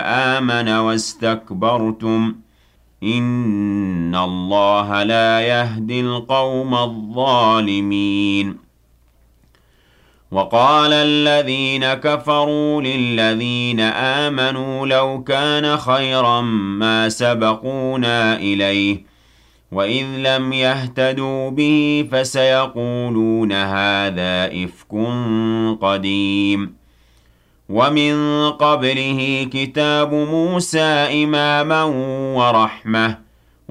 آمَنَ وَاسْتَكْبَرْتُمْ إِنَّ اللَّهَ لَا يَهْدِي الْقَوْمَ الظَّالِمِينَ وَقَالَ الَّذِينَ كَفَرُوا لِلَّذِينَ آمَنُوا لَوْ كَانَ خَيْرًا مَّا سَبَقُونَا إِلَيْهِ وَإِذْ لَمْ يَهْتَدُوا بِهِ فَسَيَقُولُونَ هَٰذَا إِفْكٌ قَدِيمٌ وَمِن قَبْلِهِ كِتَابُ مُوسَىٰ إِمَامًا وَرَحْمَةً